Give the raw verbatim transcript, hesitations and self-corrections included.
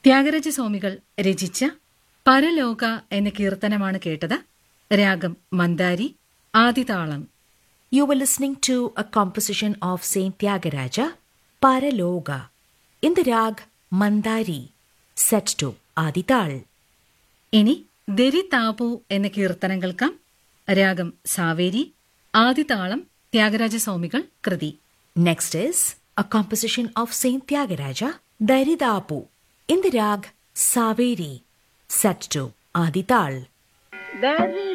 ത്യാഗരാജ സ്വാമികൾ രചിച്ച പരലോക എന്ന കീർത്തനമാണ് കേട്ടത്. രാഗം മന്ദാരി, ആദിതാളം. You were listening to a composition of Saint Tyagaraja, Paraloga, in the rag Mandari, set to Adital. ഇനി ദരി താപു എന്ന കീർത്തനം കേൾക്കാം. രാഗം സാവേരി, ആദിതാളം. ത്യാഗരാജ സ്വാമികൾ കൃതി. Next is a composition of Saint Tyagaraja, Daridapu, in the rag Saveri, set to Adital.